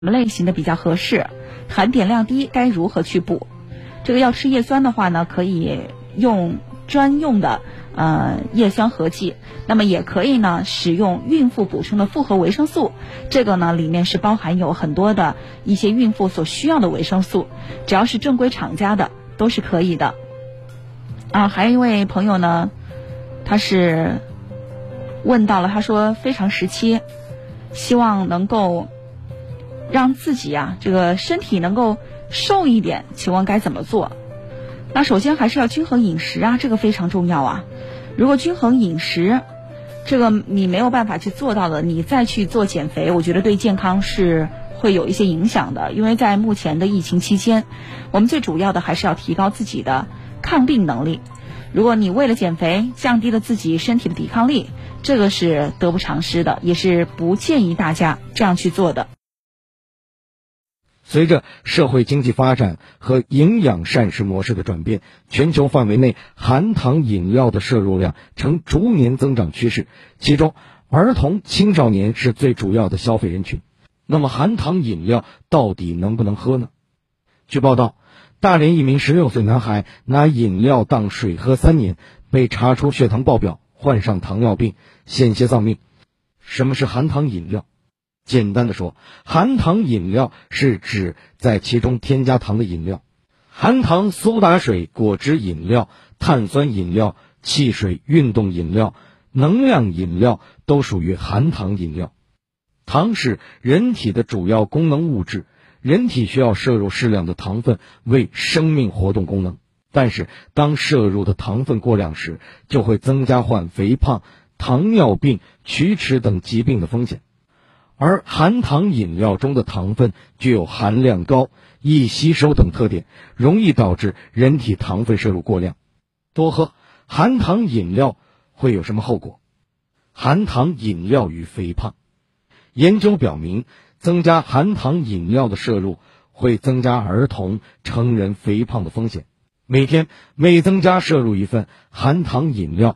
么类型的比较合适，含碘量低，该如何去补？这个要吃叶酸的话呢，可以用专用的叶酸合剂，那么也可以呢使用孕妇补充的复合维生素，这个呢里面是包含有很多的一些孕妇所需要的维生素，只要是正规厂家的都是可以的。还有一位朋友呢，他是问到了，他说非常时期，希望能够让自己这个身体能够瘦一点，请问该怎么做？那首先还是要均衡饮食这个非常重要如果均衡饮食这个你没有办法去做到的，你再去做减肥，我觉得对健康是会有一些影响的。因为在目前的疫情期间，我们最主要的还是要提高自己的抗病能力。如果你为了减肥降低了自己身体的抵抗力，这个是得不偿失的，也是不建议大家这样去做的。 随着社会经济发展和营养膳食模式的转变，全球范围内含糖饮料的摄入量呈逐年增长趋势，其中儿童、青少年是最主要的消费人群。那么含糖饮料到底能不能喝呢？据报道，大连一名16岁男孩拿饮料当水喝3年，被查出血糖爆表，患上糖尿病，险些丧命。什么是含糖饮料？简单的说，含糖饮料是指在其中添加糖的饮料。含糖苏打水、果汁饮料、碳酸饮料、汽水、运动饮料、能量饮料都属于含糖饮料。糖是人体的主要功能物质，人体需要摄入适量的糖分为生命活动功能，但是当摄入的糖分过量时，就会增加患肥胖、糖尿病、龋齿等疾病的风险。而含糖饮料中的糖分具有含量高、易吸收等特点，容易导致人体糖分摄入过量。多喝含糖饮料会有什么后果？含糖饮料与肥胖。研究表明，增加含糖饮料的摄入会增加儿童、成人肥胖的风险。每增加摄入一份含糖饮料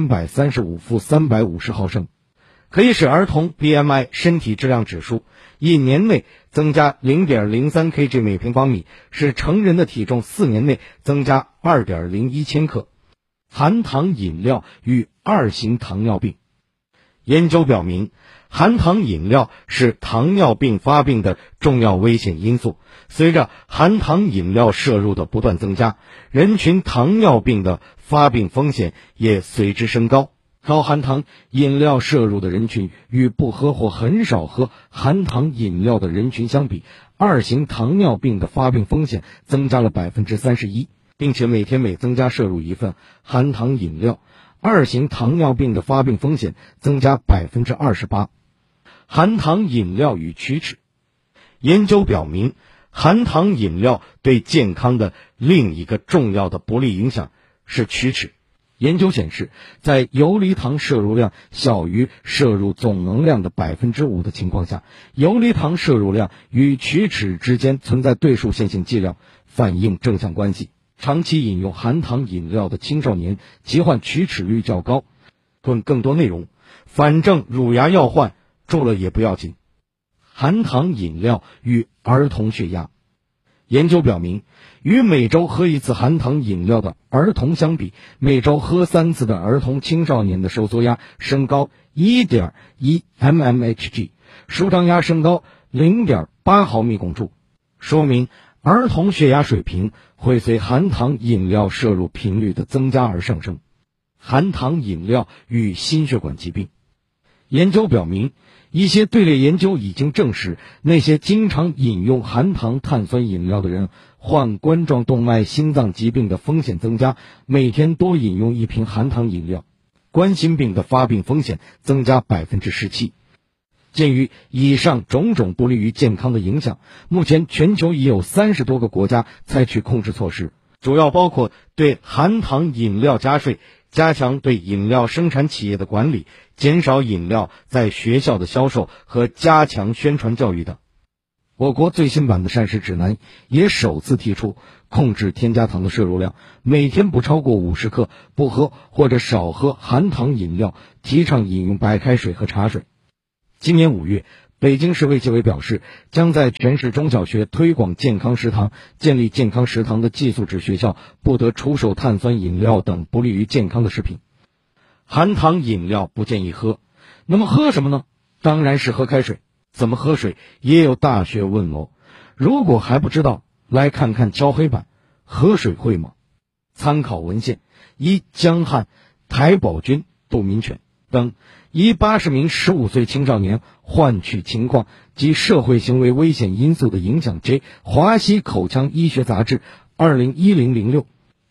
335负350毫升，可以使儿童 BMI 身体质量指数1年内增加 0.03 kg 每平方米，使成人的体重4年内增加 2.01 千克。含糖饮料与2型糖尿病。研究表明，含糖饮料是糖尿病发病的重要危险因素。随着含糖饮料摄入的不断增加，人群糖尿病的发病风险也随之升高。高含糖饮料摄入的人群与不喝或很少喝含糖饮料的人群相比，2型糖尿病的发病风险增加了 31%， 并且每增加摄入一份含糖饮料，2型糖尿病的发病风险增加 28%。 含糖饮料与龋齿。研究表明，含糖饮料对健康的另一个重要的不利影响是龋齿。研究显示，在游离糖摄入量小于摄入总能量的 5% 的情况下，游离糖摄入量与龋齿之间存在对数线性剂量，反映正向关系。长期饮用含糖饮料的青少年罹患龋齿率较高。论更多内容，反正乳牙要换，蛀了也不要紧。含糖饮料与儿童血压。研究表明，与每周喝1次含糖饮料的儿童相比，每周喝3次的儿童青少年的收缩压升高 1.1 mmHg， 舒张压升高 0.8 毫米汞柱，说明儿童血压水平会随含糖饮料摄入频率的增加而上升。含糖饮料与心血管疾病。研究表明，一些队列研究已经证实，那些经常饮用含糖碳酸饮料的人，患冠状动脉心脏疾病的风险增加，每天多饮用1瓶含糖饮料，冠心病的发病风险增加 17%。 鉴于以上种种不利于健康的影响，目前全球已有30多个国家采取控制措施，主要包括对含糖饮料加税、加强对饮料生产企业的管理、减少饮料在学校的销售和加强宣传教育等。我国最新版的膳食指南也首次提出控制添加糖的摄入量，每天不超过50克，不喝或者少喝含糖饮料，提倡饮用白开水和茶水。今年5月， 北京市卫计委表示，将在全市中小学推广健康食堂，建立健康食堂的寄宿制学校不得出售碳酸饮料等不利于健康的食品。含糖饮料不建议喝，那么喝什么呢？当然是喝开水。怎么喝水也有大学问哦。如果还不知道，来看看敲黑板，喝水会吗？参考文献：一、江汉、台宝军、杜民权等以80名15岁青少年换取情况及社会行为危险因素的影响J 华西口腔医学杂志201006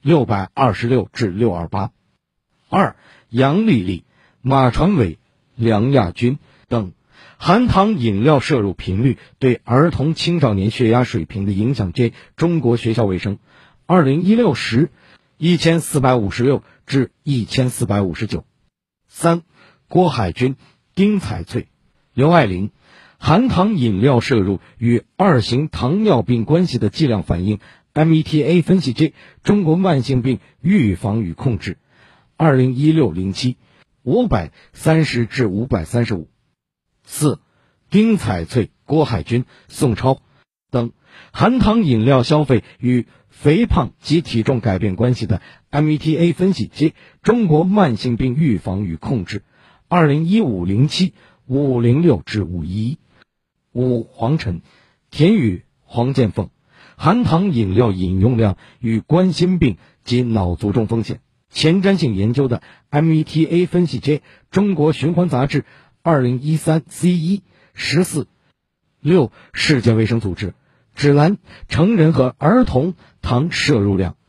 626至628。二、杨丽丽、马传伟、梁亚军等含糖饮料摄入频率对儿童青少年血压水平的影响J 中国学校卫生201610 1456至1459。三、郭海军、丁彩翠、刘爱玲，含糖饮料摄入与2型糖尿病关系的剂量反应 META 分析J 中国慢性病预防与控制201607 530至535。四、丁彩翠、郭海军、宋超等含糖饮料消费与肥胖及体重改变关系的 META 分析及中国慢性病预防与控制201507 5506至511。五、黄晨、田宇、黄建凤，含糖饮料饮用量与冠心病及脑卒中风险前瞻性研究的 META 分析J 中国循环杂志2013 C1 14 6世界卫生组织指南成人和儿童糖摄入量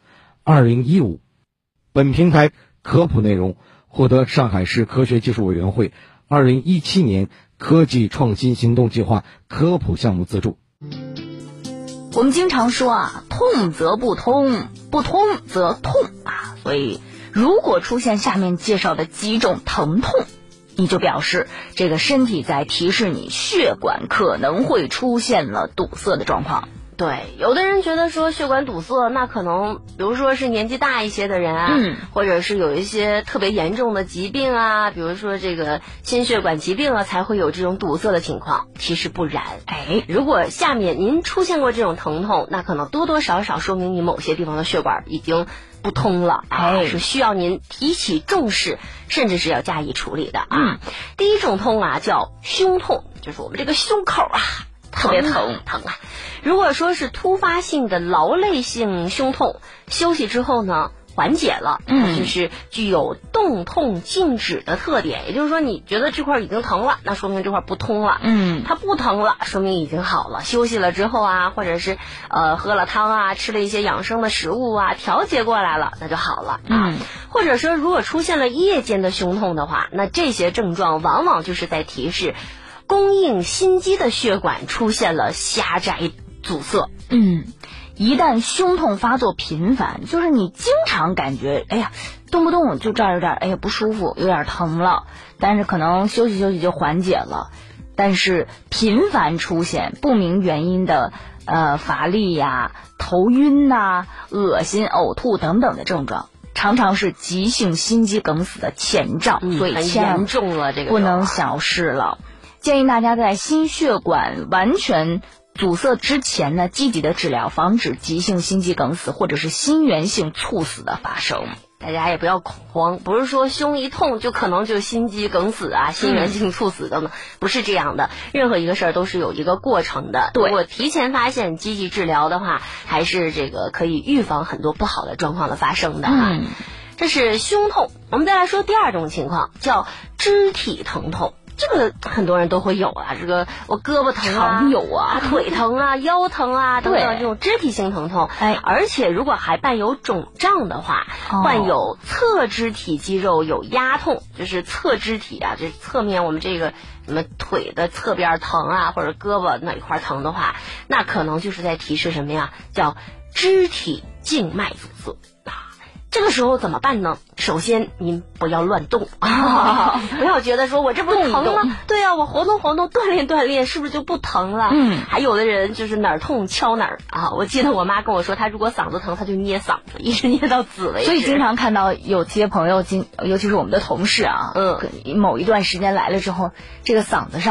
2015。本平台科普内容获得上海市科学技术委员会2017年科技创新行动计划科普项目资助。 我们经常说啊，痛则不通，不通则痛啊，所以如果出现下面介绍的几种疼痛，你就表示这个身体在提示你血管可能会出现了堵塞的状况。 对，有的人觉得说血管堵塞，那可能比如说是年纪大一些的人啊，或者是有一些特别严重的疾病啊，比如说这个心血管疾病啊，才会有这种堵塞的情况。其实不然，如果下面您出现过这种疼痛，那可能多多少少说明你某些地方的血管已经不通了，是需要您提起重视，甚至是要加以处理的啊。第一种痛啊叫胸痛，就是我们这个胸口啊特别疼啊。如果说是突发性的劳累性胸痛，休息之后呢缓解了，它就是具有动痛静止的特点，也就是说你觉得这块已经疼了，那说明这块不通了，它不疼了，说明已经好了。休息了之后啊，或者是喝了汤啊，吃了一些养生的食物啊，调节过来了，那就好了啊。或者说如果出现了夜间的胸痛的话，那这些症状往往就是在提示供应心肌的血管出现了狭窄阻塞。 一旦胸痛发作频繁，就是你经常感觉动不动就这儿有点不舒服，有点疼了，但是可能休息休息就缓解了。但是频繁出现不明原因的乏力呀、头晕呐、恶心、呕吐等等的症状，常常是急性心肌梗死的前兆，所以很严重了，这个不能小视了。建议大家在心血管完全阻塞之前呢，积极的治疗，防止急性心肌梗死或者是心源性猝死的发生。 大家也不要恐慌，不是说胸一痛就可能就心肌梗死啊、心源性猝死等等，不是这样的。任何一个事儿都是有一个过程的。如果提前发现、积极治疗的话，还是这个可以预防很多不好的状况的发生的啊。这是胸痛。我们再来说第二种情况，叫肢体疼痛。这个很多人都会有啊，这个我胳膊疼啊， 常有啊， 腿疼啊，腰疼啊等等这种肢体性疼痛。而且如果还伴有肿胀的话，患有侧肢体肌肉有压痛，就是侧肢体啊，这侧面我们这个什么腿的侧边疼啊，或者胳膊哪一块疼的话，那可能就是在提示什么呀？叫肢体静脉阻塞啊。这个时候怎么办呢？首先您不要乱动不要觉得说我这不疼吗？对啊，我活动活动锻炼锻炼是不是就不疼了？还有的人就是哪儿痛敲哪儿啊。我记得我妈跟我说，她如果嗓子疼她就捏嗓子，一直捏到紫为止。 所以经常看到有些朋友尤其是我们的同事啊，某一段时间来了之后，这个嗓子上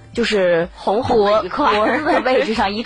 就是红红的一块脖子的位置上一